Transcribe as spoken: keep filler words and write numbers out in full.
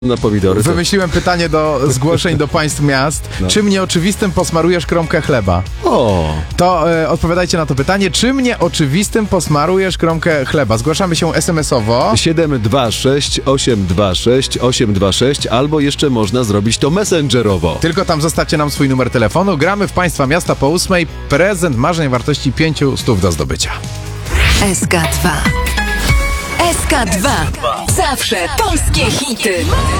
Na pomidory. To... Wymyśliłem pytanie do zgłoszeń do państw miast. No. Czym nieoczywistym posmarujesz kromkę chleba? O! To e, odpowiadajcie na to pytanie. Czym nieoczywistym posmarujesz kromkę chleba? Zgłaszamy się es em esowo. siedem dwa sześć osiem dwa sześć osiem dwa sześć albo jeszcze można zrobić to messengerowo. Tylko tam zostawcie nam swój numer telefonu. Gramy w państwa miasta po ósmej. Prezent marzeń wartości pięciu stów do zdobycia. S K dwa. S K dwa. Zawsze polskie hity.